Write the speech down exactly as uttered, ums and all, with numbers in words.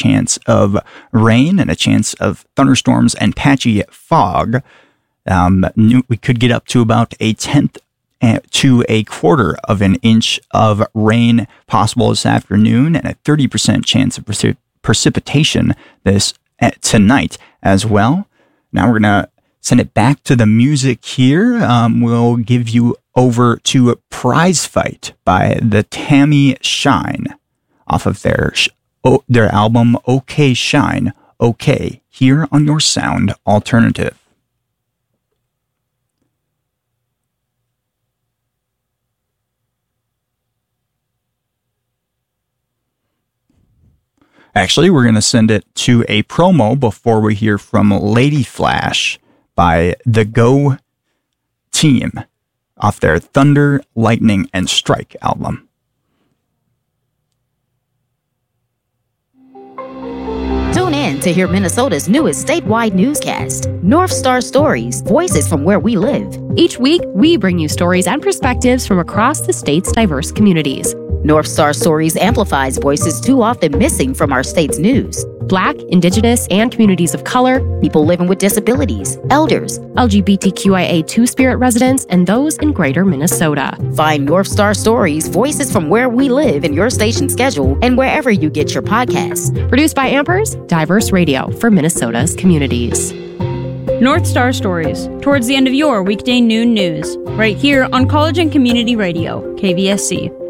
chance of rain and a chance of thunderstorms and patchy fog. Um, we could get up to about a tenth to a quarter of an inch of rain possible this afternoon, and a thirty percent chance of precip- precipitation this uh, tonight as well. Now we're going to send it back to the music here. Um, we'll give you over to Prize Fight by the Tammy Shine off of their sh- oh, their album OK Shine, OK, here on your Sound Alternative. Actually, we're going to send it to a promo before we hear from Lady Flash by the Go Team off their Thunder, Lightning, and Strike album. Tune in to hear Minnesota's newest statewide newscast, North Star Stories, Voices from Where We Live. Each week, we bring you stories and perspectives from across the state's diverse communities. North Star Stories amplifies voices too often missing from our state's news. Black, Indigenous, and communities of color, people living with disabilities, elders, L G B T Q I A Two-Spirit residents, and those in greater Minnesota. Find North Star Stories, Voices from Where We Live in your station schedule and wherever you get your podcasts. Produced by Ampers, diverse radio for Minnesota's communities. North Star Stories, towards the end of your weekday noon news, right here on College and Community Radio, K V S C.